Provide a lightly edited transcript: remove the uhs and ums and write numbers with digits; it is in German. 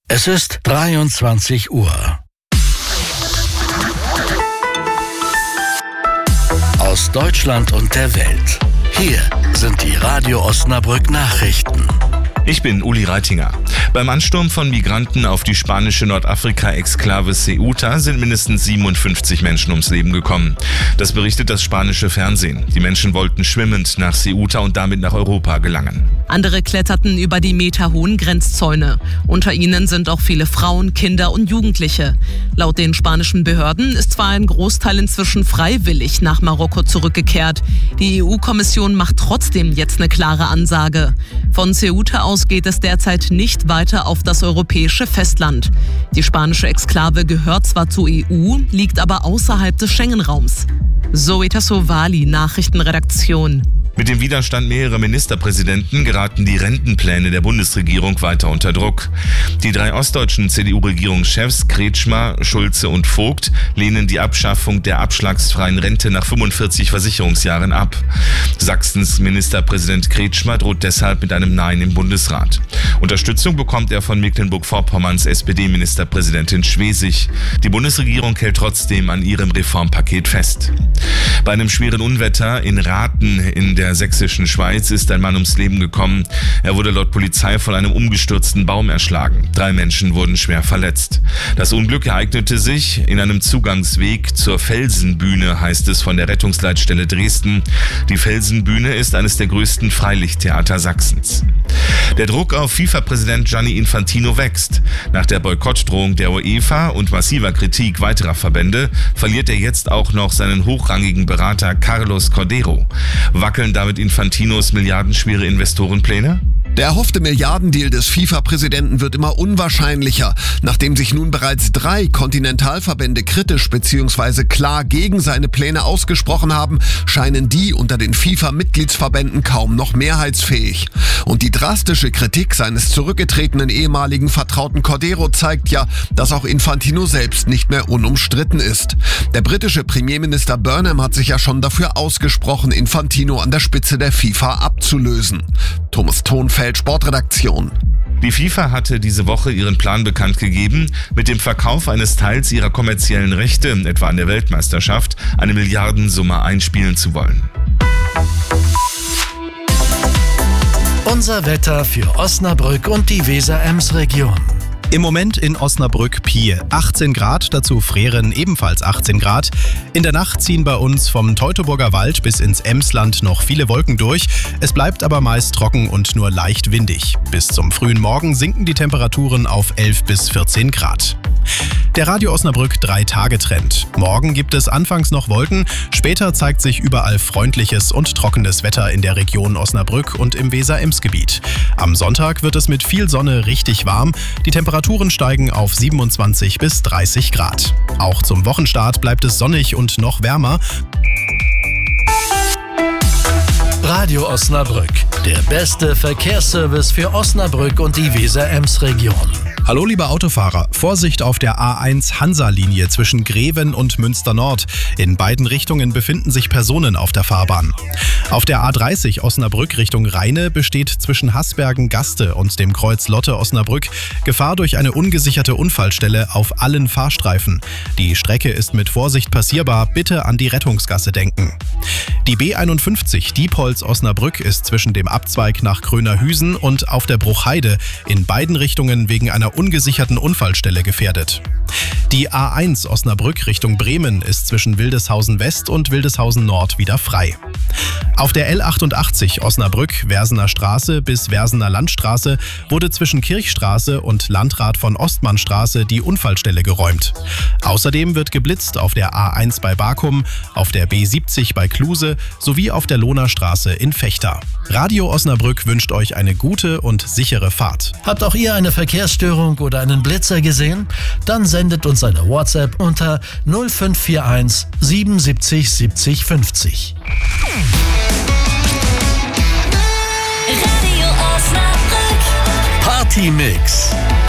Es ist 23 Uhr. Aus Deutschland und der Welt. Hier sind die Radio Osnabrück Nachrichten. Ich bin Uli Reitinger. Beim Ansturm von Migranten auf die spanische Nordafrika-Exklave Ceuta sind mindestens 57 Menschen ums Leben gekommen. Das berichtet das spanische Fernsehen. Die Menschen wollten schwimmend nach Ceuta und damit nach Europa gelangen. Andere kletterten über die meterhohen Grenzzäune. Unter ihnen sind auch viele Frauen, Kinder und Jugendliche. Laut den spanischen Behörden ist zwar ein Großteil inzwischen freiwillig nach Marokko zurückgekehrt. Die EU-Kommission macht trotzdem jetzt eine klare Ansage. Von Ceuta aus geht es derzeit nicht weiter auf das europäische Festland. Die spanische Exklave gehört zwar zur EU, liegt aber außerhalb des Schengen-Raums. Zoe Tassovali, Nachrichtenredaktion. Mit dem Widerstand mehrerer Ministerpräsidenten geraten die Rentenpläne der Bundesregierung weiter unter Druck. Die 3 ostdeutschen CDU-Regierungschefs Kretschmer, Schulze und Vogt lehnen die Abschaffung der abschlagsfreien Rente nach 45 Versicherungsjahren ab. Sachsens Ministerpräsident Kretschmer droht deshalb mit einem Nein im Bundesrat. Unterstützung bekommt er von Mecklenburg-Vorpommerns SPD-Ministerpräsidentin Schwesig. Die Bundesregierung hält trotzdem an ihrem Reformpaket fest. Bei einem schweren Unwetter in Rathen in der sächsischen Schweiz ist ein Mann ums Leben gekommen. Er wurde laut Polizei von einem umgestürzten Baum erschlagen. 3 Menschen wurden schwer verletzt. Das Unglück ereignete sich in einem Zugangsweg zur Felsenbühne, heißt es von der Rettungsleitstelle Dresden. Die Felsenbühne ist eines der größten Freilichttheater Sachsens. Der Druck auf FIFA-Präsident Gianni Infantino wächst. Nach der Boykottdrohung der UEFA und massiver Kritik weiterer Verbände verliert er jetzt auch noch seinen hochrangigen Berater Carlos Cordeiro. Wackeln damit Infantinos milliardenschwere Investorenpläne? Der erhoffte Milliardendeal des FIFA-Präsidenten wird immer unwahrscheinlicher. Nachdem sich nun bereits 3 Kontinentalverbände kritisch bzw. klar gegen seine Pläne ausgesprochen haben, scheinen die unter den FIFA-Mitgliedsverbänden kaum noch mehrheitsfähig. Und die drastische Kritik seines zurückgetretenen ehemaligen Vertrauten Cordeiro zeigt ja, dass auch Infantino selbst nicht mehr unumstritten ist. Der britische Premierminister Burnham hat sich ja schon dafür ausgesprochen, Infantino an der Spitze der FIFA abzulösen. Thomas Thonfeld, Sportredaktion. Die FIFA hatte diese Woche ihren Plan bekannt gegeben, mit dem Verkauf eines Teils ihrer kommerziellen Rechte, etwa an der Weltmeisterschaft, eine Milliardensumme einspielen zu wollen. Unser Wetter für Osnabrück und die Weser-Ems-Region. Im Moment in Osnabrück-Pier 18 Grad, dazu Freren ebenfalls 18 Grad. In der Nacht ziehen bei uns vom Teutoburger Wald bis ins Emsland noch viele Wolken durch. Es bleibt aber meist trocken und nur leicht windig. Bis zum frühen Morgen sinken die Temperaturen auf 11 bis 14 Grad. Der Radio Osnabrück 3-Tage-Trend. Morgen gibt es anfangs noch Wolken, später zeigt sich überall freundliches und trockenes Wetter in der Region Osnabrück und im Weser-Ems-Gebiet. Am Sonntag wird es mit viel Sonne richtig warm. Die Temperaturen steigen auf 27 bis 30 Grad. Auch zum Wochenstart bleibt es sonnig und noch wärmer. Radio Osnabrück, der beste Verkehrsservice für Osnabrück und die Weser-Ems-Region. Hallo liebe Autofahrer, Vorsicht auf der A1 Hansa-Linie zwischen Greven und Münster Nord. In beiden Richtungen befinden sich Personen auf der Fahrbahn. Auf der A30 Osnabrück Richtung Rheine besteht zwischen Hasbergen-Gaste und dem Kreuz Lotte-Osnabrück Gefahr durch eine ungesicherte Unfallstelle auf allen Fahrstreifen. Die Strecke ist mit Vorsicht passierbar, bitte an die Rettungsgasse denken. Die B51 Diepholz-Osnabrück ist zwischen dem Abzweig nach Kröner-Hüsen und auf der Bruchheide in beiden Richtungen wegen einer ungesicherten Unfallstelle gefährdet. Die A1 Osnabrück Richtung Bremen ist zwischen Wildeshausen West und Wildeshausen Nord wieder frei. Auf der L88 Osnabrück Versener Straße bis Versener Landstraße wurde zwischen Kirchstraße und Landrat von Ostmannstraße die Unfallstelle geräumt. Außerdem wird geblitzt auf der A1 bei Bakum, auf der B70 bei Kluse sowie auf der Lohnerstraße in Vechta. Radio Osnabrück wünscht euch eine gute und sichere Fahrt. Habt auch ihr eine Verkehrsstörung oder einen Blitzer gesehen? Dann sendet uns eine WhatsApp unter 0541 77 70 50. Radio Osnabrück. Partymix.